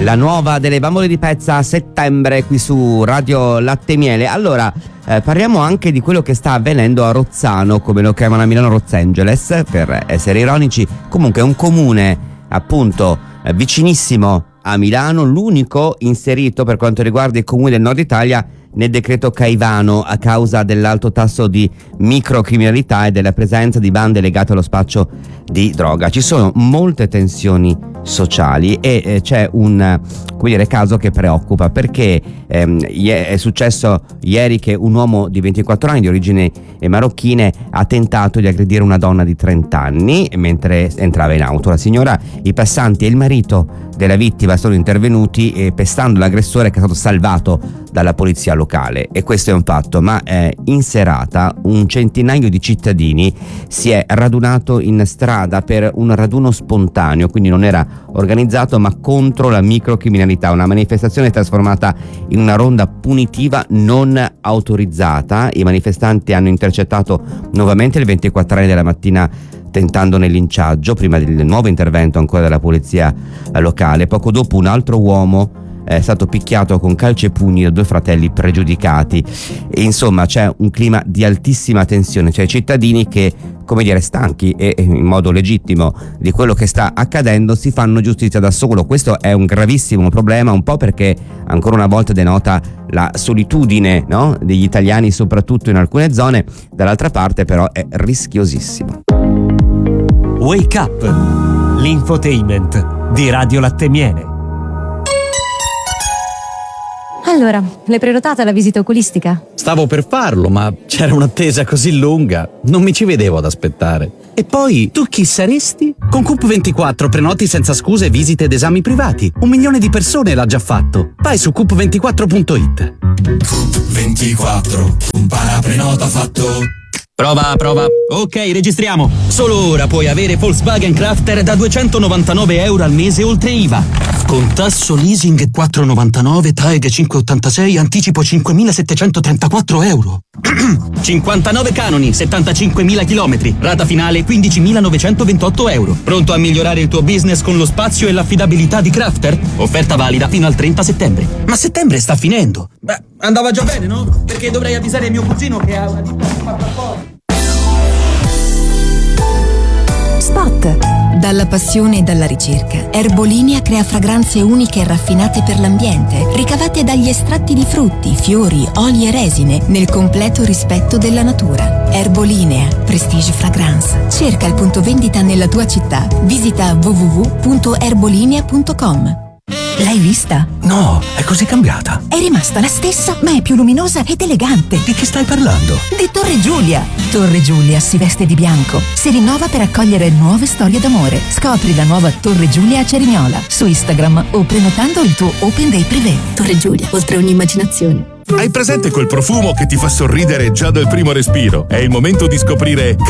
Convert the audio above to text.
La nuova delle Bambole di Pezza a settembre qui su Radio Latte e Miele. Allora, parliamo anche di quello che sta avvenendo a Rozzano, come lo chiamano a Milano, Los Angeles, per essere ironici. Comunque è un comune appunto vicinissimo a Milano, l'unico inserito per quanto riguarda i comuni del nord Italia nel decreto Caivano a causa dell'alto tasso di microcriminalità e della presenza di bande legate allo spaccio di droga. Ci sono molte tensioni sociali e c'è un caso che preoccupa, perché è successo ieri che un uomo di 24 anni di origini marocchine ha tentato di aggredire una donna di 30 anni mentre entrava in auto. La signora, i passanti e il marito della vittima sono intervenuti pestando l'aggressore, che è stato salvato dalla polizia locale, e questo è un fatto. Ma in serata un centinaio di cittadini si è radunato in strada per un raduno spontaneo, quindi non era organizzato, ma contro la microcriminalità. Una manifestazione trasformata in una ronda punitiva non autorizzata. I manifestanti hanno intercettato nuovamente il 24enne della mattina tentandone il linciaggio, prima del nuovo intervento ancora della polizia locale. Poco dopo un altro uomo è stato picchiato con calci e pugni da due fratelli pregiudicati. E insomma c'è un clima di altissima tensione, cioè cittadini che, come dire, stanchi e in modo legittimo di quello che sta accadendo, si fanno giustizia da solo. Questo è un gravissimo problema, un po' perché ancora una volta denota la solitudine, no, degli italiani, soprattutto in alcune zone. Dall'altra parte però è rischiosissimo. Wake Up, l'infotainment di Radio Latte e Miele. Allora, l'hai prenotata la visita oculistica? Stavo per farlo, ma c'era un'attesa così lunga, non mi ci vedevo ad aspettare. E poi, tu chi saresti? Con Coop24 prenoti senza scuse visite ed esami privati. 1 milione di persone l'ha già fatto. Vai su coop24.it. Coop24, un paraprenota fatto. Prova. Ok, registriamo. Solo ora puoi avere Volkswagen Crafter da €299 al mese oltre IVA. Con tasso leasing 4,99, TAEG 5,86, anticipo €5.734. 59 canoni, 75.000 chilometri, rata finale €15.928. Pronto a migliorare il tuo business con lo spazio e l'affidabilità di Crafter? Offerta valida fino al 30 settembre. Ma settembre sta finendo. Beh, andava già bene, no? Perché dovrei avvisare mio cugino che ha una ditta fatta fuori. Spot. Dalla passione e dalla ricerca, Erbolinea crea fragranze uniche e raffinate per l'ambiente, ricavate dagli estratti di frutti, fiori, oli e resine, nel completo rispetto della natura. Erbolinea, Prestige Fragrance. Cerca il punto vendita nella tua città. Visita www.erbolinea.com. L'hai vista? No, è così cambiata. È rimasta la stessa, ma è più luminosa ed elegante. Di che stai parlando? Di Torre Giulia. Torre Giulia si veste di bianco, si rinnova per accogliere nuove storie d'amore. Scopri la nuova Torre Giulia a Cerignola su Instagram o prenotando il tuo Open Day Privé. Torre Giulia, oltre ogni immaginazione. Hai presente quel profumo che ti fa sorridere già dal primo respiro? È il momento di scoprire